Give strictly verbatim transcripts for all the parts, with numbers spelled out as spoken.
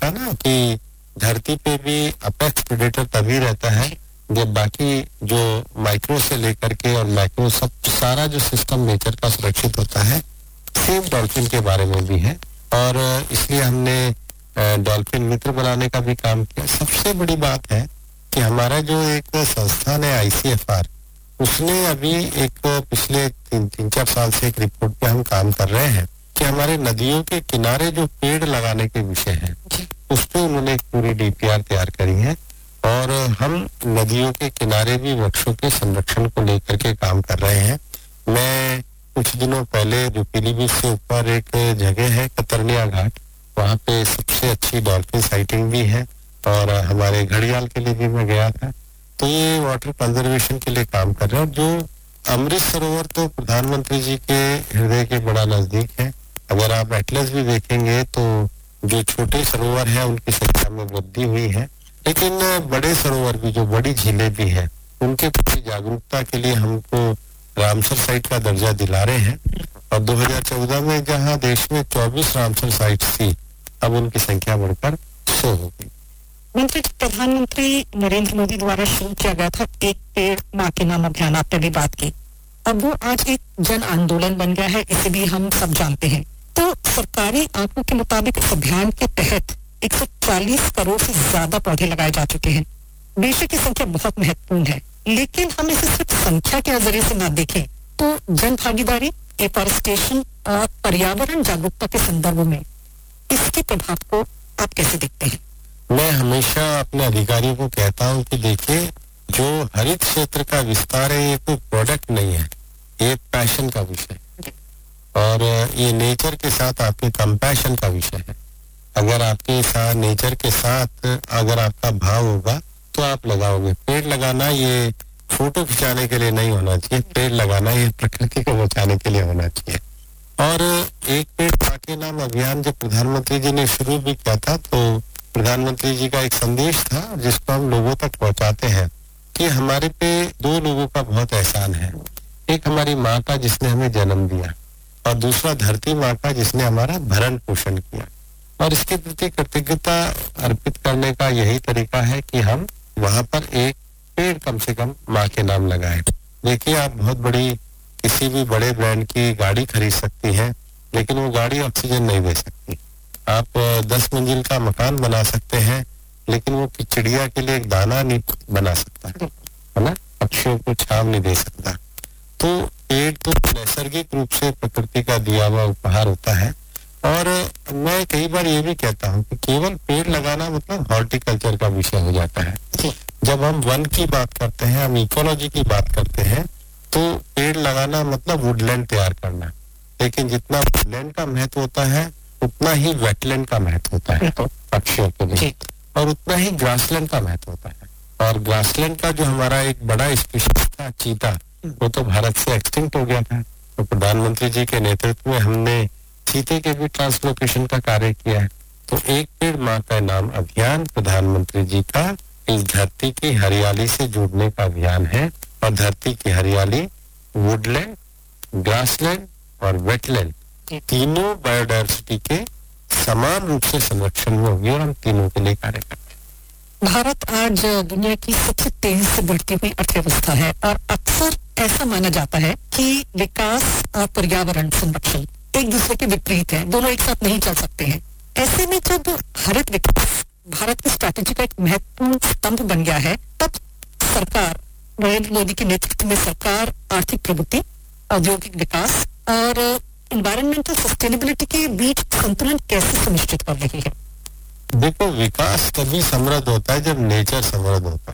था ना कि धरती पे भी अपेक्स प्रेडेटर तभी रहता है जब बाकी जो माइक्रो से लेकर के और मैक्रो सब सारा जो सिस्टम नेचर का सुरक्षित होता है, सेम डॉल्फिन के बारे में भी है। और इसलिए हमने डॉल्फिन मित्र बनाने का भी काम किया। सबसे बड़ी बात है कि हमारा जो एक संस्थान है आई सी एफ आर, उसने अभी एक पिछले तीन तीन चार साल से एक रिपोर्ट पे हम काम कर रहे हैं कि हमारे नदियों के किनारे जो पेड़ लगाने के विषय है, उस पर उन्होंने एक पूरी डी पी आर तैयार करी है। और हम नदियों के किनारे भी वृक्षों के संरक्षण को लेकर के काम कर रहे हैं। मैं कुछ दिनों पहले जो पीलीभीत से ऊपर एक जगह है कतरनिया घाट, वहाँ पे सबसे अच्छी डॉल्फिन साइटिंग भी है और हमारे घड़ियाल के लिए भी मैं गया था। तो ये वाटर कंजर्वेशन के लिए काम कर रहे हैं। जो अमृत सरोवर तो प्रधानमंत्री जी के हृदय के बड़ा नजदीक है। अगर आप एटलस भी देखेंगे तो जो छोटे सरोवर है उनकी संख्या में वृद्धि हुई है, लेकिन बड़े सरोवर भी, जो बड़ी झीलें भी हैं, उनके प्रति जागरूकता के लिए हमको रामसर साइट का दर्जा दिला रहे हैं। और दो हज़ार चौदह में जहां देश में चौबीस रामसर साइट्स थी, अब उनकी संख्या बढ़कर सौ हो गई। मंत्री, प्रधानमंत्री नरेंद्र मोदी द्वारा शुरू किया गया था एक पेड़ माँ के नाम अभियान, आपने भी बात की। अब वो आज एक जन आंदोलन बन गया है, इसे भी हम सब जानते हैं। तो सरकारी आंकड़ों के मुताबिक इस अभियान के तहत एक सौ चालीस करोड़ से ज्यादा पौधे लगाए जा चुके हैं। बेशक ये संख्या बहुत महत्वपूर्ण है, लेकिन हम इसे सिर्फ संख्या के नजरिए से ना देखें तो जन भागीदारी, एफॉरेस्टेशन और पर्यावरण जागरूकता के संदर्भ में इसके प्रभाव को आप कैसे देखते हैं? मैं हमेशा अपने अधिकारियों को कहता हूं कि देखिए, जो हरित क्षेत्र का विस्तार है ये कोई प्रोडक्ट नहीं है, ये पैशन का विषय है और ये नेचर के साथ आपके कंपैशन का विषय है। अगर आपके साथ नेचर के साथ अगर आपका भाव होगा तो आप लगाओगे। पेड़ लगाना ये फोटो खिंचाने के लिए नहीं होना चाहिए, पेड़ लगाना ये प्रकृति को बचाने के लिए होना चाहिए। और एक पेड़ माँ के नाम अभियान जब प्रधानमंत्री जी ने शुरू भी किया था तो प्रधानमंत्री जी का एक संदेश था जिसको हम लोगों तक पहुंचाते हैं कि हमारे पे दो लोगों का बहुत एहसान है। एक हमारी माँ का जिसने हमें जन्म दिया और दूसरा धरती माँ का जिसने हमारा भरण पोषण किया। और इसके प्रति कृतज्ञता अर्पित करने का यही तरीका है कि हम वहां पर एक पेड़ कम से कम माँ के नाम लगाएं। देखिए, आप बहुत बड़ी किसी भी बड़े ब्रांड की गाड़ी खरीद सकती हैं, लेकिन वो गाड़ी ऑक्सीजन नहीं दे सकती। आप दस मंजिल का मकान बना सकते हैं, लेकिन वो चिड़िया के लिए एक दाना नहीं बना सकता है ना, पक्षियों को छांव नहीं दे सकता। तो पेड़ तो नैसर्गिक रूप से प्रकृति का दिया हुआ उपहार होता है। और मैं कई बार ये भी कहता हूँ कि केवल पेड़ लगाना मतलब हॉर्टिकल्चर का विषय हो जाता है। जब हम वन की बात करते हैं, हम इकोलॉजी की बात करते हैं, तो पेड़ लगाना मतलब वुडलैंड तैयार करना। लेकिन जितना वुडलैंड का महत्व होता है उतना ही वेटलैंड का महत्व होता है पक्षियों के लिए, और उतना ही ग्रासलैंड का महत्व होता है। और ग्रासलैंड का जो हमारा एक बड़ा स्पीशीज था चीता, वो तो भारत से एक्सटिंक्ट हो गया था। तो प्रधानमंत्री जी के नेतृत्व में हमने चीते के भी ट्रांसलोकेशन का कार्य किया है। तो एक पेड़ माँ का नाम अभियान प्रधानमंत्री जी का इस धरती की हरियाली से जुड़ने का अभियान है। और धरती की हरियाली वुडलैंड, ग्रासलैंड और वेटलैंड तीनों बायोडायवर्सिटी के समान रूप से संरक्षण में होगी और हम तीनों के लिए कार्य करते हैं। भारत आज दुनिया की सबसे तेजी से बढ़ती हुई अर्थव्यवस्था है और अक्सर ऐसा माना जाता है कि विकास और पर्यावरण संरक्षण एक दूसरे के विपरीत है, दोनों एक साथ नहीं चल सकते हैं। ऐसे में जब हरित विकास भारत की स्ट्रैटेजी का एक महत्वपूर्ण स्तंभ बन गया है, तब सरकार, नरेंद्र मोदी के नेतृत्व में सरकार आर्थिक प्रगति, औद्योगिक विकास और एनवायरमेंटल सस्टेनेबिलिटी के बीच संतुलन कैसे सुनिश्चित कर रही है? देखो, विकास तभी समृद्ध होता है जब नेचर समृद्ध होता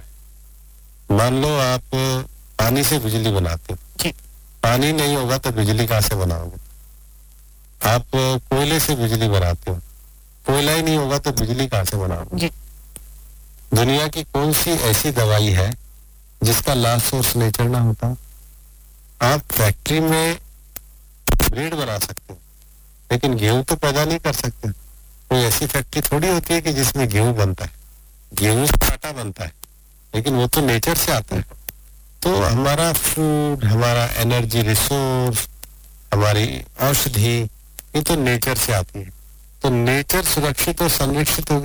है। मान लो आप पानी से बिजली बनाते हो, पानी नहीं होगा तो बिजली कहाँ से बनाओगे? आप कोयले से बिजली बनाते हो, कोयला ही नहीं होगा तो बिजली कहाँ से बनाओगे? दुनिया की कौन सी ऐसी दवाई है जिसका लास्ट सोर्स नेचर ना होता? आप फैक्ट्री में ब्रेड बना सकते हो, लेकिन गेहूं तो पैदा नहीं कर सकते। कोई ऐसी फैक्ट्री थोड़ी होती है कि जिसमें गेहूं बनता है, गेहूं से आटा बनता है, लेकिन वो तो नेचर से आता है। तो हमारा फूड, हमारा एनर्जी रिसोर्स, हमारी औषधि, ये तो नेचर से आती है। तो नेचर सुरक्षित और संरक्षित हो